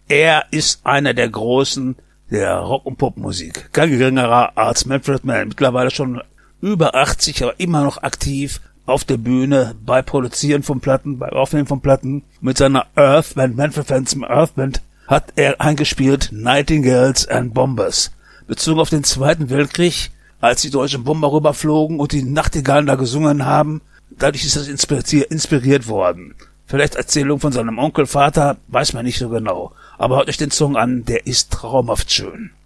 Er ist einer der Großen der Rock- und Popmusik. Kein geringerer als Manfred Mann. Mittlerweile schon über 80, aber immer noch aktiv auf der Bühne, bei Produzieren von Platten, bei Aufnehmen von Platten. Mit seiner Earth Band, Manfred Mann's Earth Band, hat er eingespielt Nightingales and Bombers. Bezogen auf den Zweiten Weltkrieg, als die deutschen Bomber rüberflogen und die Nachtigallen da gesungen haben. Dadurch ist das inspiriert worden. Vielleicht Erzählung von seinem Onkel, Vater, weiß man nicht so genau. Aber hört euch den Song an, der ist traumhaft schön.